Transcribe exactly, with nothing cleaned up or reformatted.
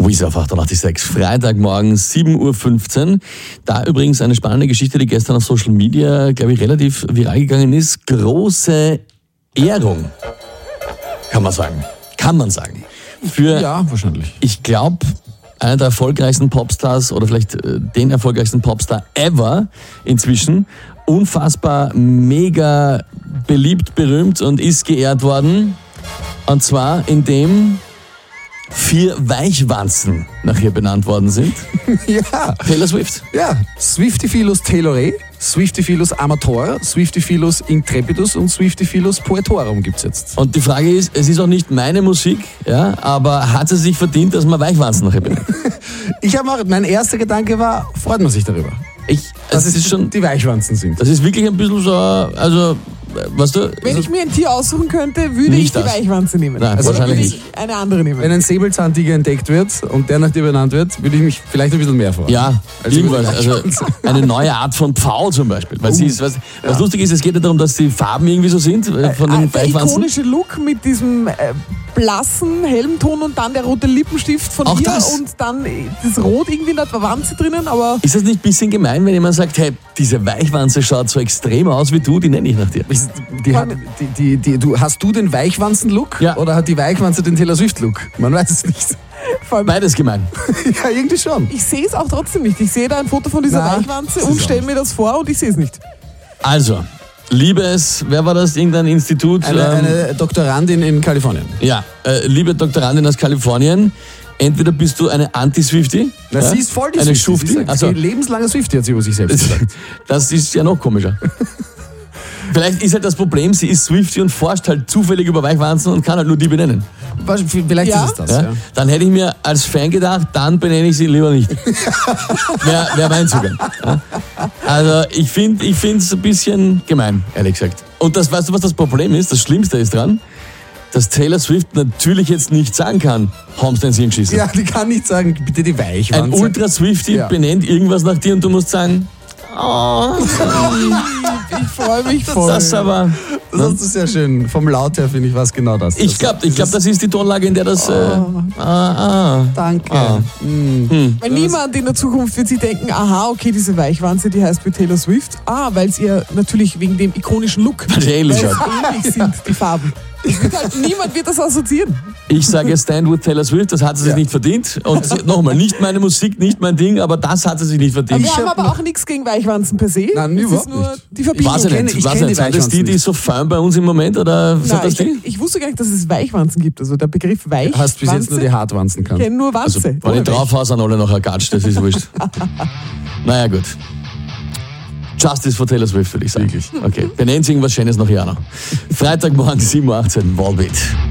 Weezer auf achtundachtzig Komma sechs. Freitagmorgen, sieben Uhr fünfzehn. Da übrigens eine spannende Geschichte, die gestern auf Social Media, glaube ich, relativ viral gegangen ist. Große Ehrung, kann man sagen. Kann man sagen. Für, ja, wahrscheinlich. Ich glaube, einer der erfolgreichsten Popstars oder vielleicht äh, den erfolgreichsten Popstar ever inzwischen. Unfassbar, mega beliebt, berühmt und ist geehrt worden. Und zwar indem vier Weichwanzen nach ihr benannt worden sind. Ja. Taylor Swift. Ja, Swiftifilus taylori, Swiftifilus amator, Swiftifilus intrepidus und Swiftifilus poetorum gibt's jetzt. Und die Frage ist, es ist auch nicht meine Musik, ja, aber hat sie sich verdient, dass man Weichwanzen nach ihr benennt? Ich habe auch, mein erster Gedanke war, freut man sich darüber. Ich, Dass es es ist schon, die Weichwanzen sind. das ist wirklich ein bisschen so, also, weißt du, Wenn also, ich mir ein Tier aussuchen könnte, würde Nicht ich die das. Weichwanze nehmen. Nein, also wahrscheinlich würde ich nicht. eine andere nehmen. Wenn ein Säbelzahntiger entdeckt wird und der nach dir benannt wird, würde ich mich vielleicht ein bisschen mehr freuen. ja, Also irgendwas, über die also Weichwanzen. eine neue Art von Pfau zum Beispiel. Weil sie ist, was, was lustig ist, es geht nicht darum, dass die Farben irgendwie so sind äh, von Ah, den der Weichwanzen. ikonische Look mit diesem äh, blassen Helmton und dann der rote Lippenstift von Auch ihr das? und dann äh, das Rot irgendwie in der Wanze drinnen, aber Ist das nicht ein bisschen gemein, wenn jemand sagt, hey, diese Weichwanze schaut so extrem aus wie du, die nenne ich nach dir? Ist- Die hat, die, die, die, du, hast du den Weichwanzen-Look Ja. oder hat die Weichwanze den Taylor Swift-Look? Man weiß es nicht. vor allem, Beides gemein. Ja, irgendwie schon. ich sehe es auch trotzdem nicht. Ich sehe da ein Foto von dieser Na, Weichwanze das und ist stelle auch mir das vor und ich sehe es nicht. Also, liebes, wer war das? Irgendein Institut? Eine, ähm, eine Doktorandin in Kalifornien. Ja, äh, liebe Doktorandin aus Kalifornien, entweder bist du eine Anti-Swiftie, Na, ja, sie ist voll die eine Swiftie. Sie Schufti, ist also ein lebenslanger Swiftie, hat sie über sich selbst gesagt. das ist ja noch komischer. Vielleicht ist halt das Problem, sie ist Swiftie und forscht halt zufällig über Weichwanzen und kann halt nur die benennen. Was- Vielleicht Ja? ist es das, Ja? ja. Dann hätte ich mir als Fan gedacht, dann benenne ich sie lieber nicht. Wäre wär mein Zugang. Ja? Also ich finde ich es ein bisschen gemein, ehrlich gesagt. Und das, weißt du, was das Problem ist? Das Schlimmste ist dran, dass Taylor Swift natürlich jetzt nicht sagen kann, haben sie den Sinn geschissen. Ja, die kann nicht sagen, bitte die Weichwanze. Ein Ultra-Swiftie Ja. benennt irgendwas nach dir und du musst sagen, oh, Ich freue mich voll. das aber... Das ist sehr schön. Vom Laut her finde ich was genau das. Ich glaube, ich glaub, das ist die Tonlage, in der das... Äh, ah, ah. Danke. Ah. Mm. Weil niemand in der Zukunft wird sich denken, aha, okay, diese Weichwanze, die heißt wie Taylor Swift. Ah, weil es ihr natürlich wegen dem ikonischen Look, Weil sie ähnlich weil es schaut. ähnlich sind, die Farben. Das wird halt, niemand wird das assoziieren. Ich sage Stand with Taylor Swift, das hat sie sich Ja. nicht verdient. Und nochmal, nicht meine Musik, nicht mein Ding, aber das hat sie sich nicht verdient. Wir haben hab aber auch nichts gegen Weichwanzen per se. Nein, das überhaupt ist nur nicht. die Verbindung. Weiß ich kenn- nicht, ich weiß kenn nicht. die Sind das die, Weichwanzen die nicht. so fein bei uns im Moment oder sind Nein, das ich, die? ich wusste gar nicht, dass es Weichwanzen gibt. Also der Begriff Weichwanze. Hast bis jetzt nur die Hartwanzen Ich gekannt. kenne nur Also, Wanze. wenn ich drauf haue, sind alle noch ergatscht, das ist wurscht. Naja, gut. Justice for Taylor Swift, würde ich sagen. Wirklich. Okay, benennen Sie irgendwas Schönes noch, Jana. Freitagmorgen, sieben Uhr achtzehn, Wallbeat.